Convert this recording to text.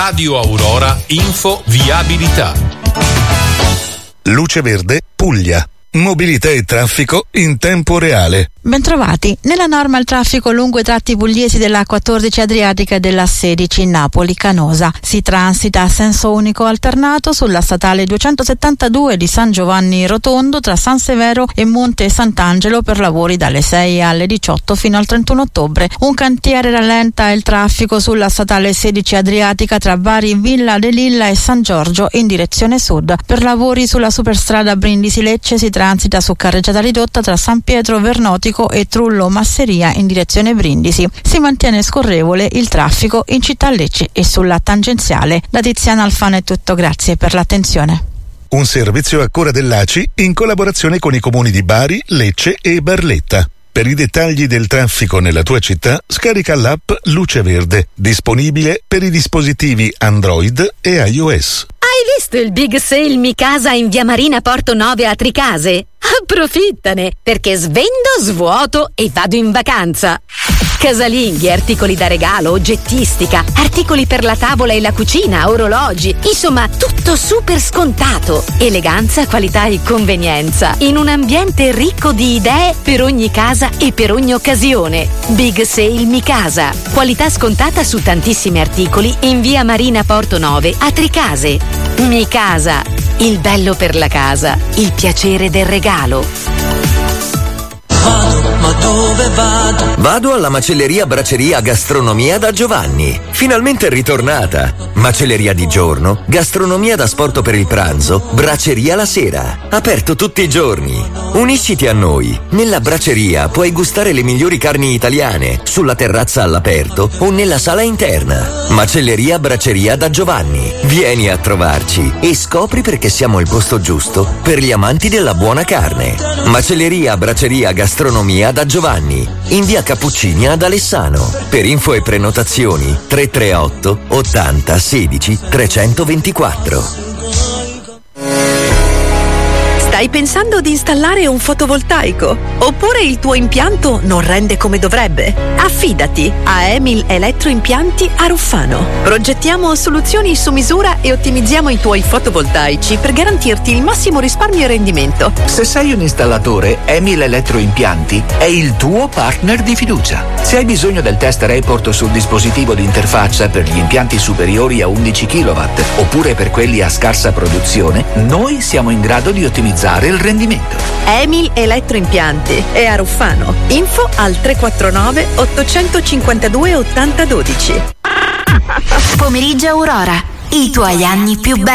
Radio Aurora Info Viabilità. Luce Verde Puglia. Mobilità e traffico in tempo reale. Bentrovati. Nella norma il traffico lungo i tratti pugliesi della A14 Adriatica e della A16 Napoli-Canosa. Si transita a senso unico alternato sulla statale 272 di San Giovanni Rotondo tra San Severo e Monte Sant'Angelo per lavori dalle 6 alle 18 fino al 31 ottobre. Un cantiere rallenta il traffico sulla statale 16 Adriatica tra Bari, Villa de Lilla e San Giorgio in direzione sud. Per lavori sulla superstrada Brindisi-Lecce si transita su carreggiata ridotta tra San Pietro Vernotico e Trullo Masseria in direzione Brindisi. Si mantiene scorrevole il traffico in città Lecce e sulla tangenziale. Da Tiziana Alfano è tutto, grazie per l'attenzione. Un servizio a cura dell'ACI in collaborazione con i comuni di Bari, Lecce e Barletta. Per i dettagli del traffico nella tua città, scarica l'app Luce Verde, disponibile per i dispositivi Android e iOS. Hai visto il Big Sale Mi Casa in via Marina Porto 9 a Tricase? Approfittane, perché svendo, svuoto e vado in vacanza. Casalinghi, articoli da regalo, oggettistica, articoli per la tavola e la cucina, orologi, insomma tutto super scontato. Eleganza, qualità e convenienza in un ambiente ricco di idee per ogni casa e per ogni occasione. Big Sale Mi Casa, qualità scontata su tantissimi articoli in via Marina Porto 9 a Tricase. Mi Casa, il bello per la casa, il piacere del regalo. Ma dove vado? Vado alla macelleria Braceria Gastronomia da Giovanni. Finalmente è ritornata. Macelleria di giorno, gastronomia da sporto per il pranzo, braceria la sera. Aperto tutti i giorni. Unisciti a noi. Nella braceria puoi gustare le migliori carni italiane, sulla terrazza all'aperto o nella sala interna. Macelleria Braceria da Giovanni. Vieni a trovarci e scopri perché siamo il posto giusto per gli amanti della buona carne. Macelleria Braceria Gastronomia da Giovanni, in via Cappuccini ad Alessano. Per info e prenotazioni 338 80 16 324. Stai pensando di installare un fotovoltaico? Oppure il tuo impianto non rende come dovrebbe? Affidati a Emil Elettroimpianti a Ruffano. Progettiamo soluzioni su misura e ottimizziamo i tuoi fotovoltaici per garantirti il massimo risparmio e rendimento. Se sei un installatore, Emil Elettroimpianti è il tuo partner di fiducia. Se hai bisogno del test report sul dispositivo di interfaccia per gli impianti superiori a 11 kW oppure per quelli a scarsa produzione, noi siamo in grado di ottimizzare il rendimento. Emil Elettroimpianti è a Ruffano. Info al 349 852 8012. Pomeriggio Aurora, i tuoi anni più belli.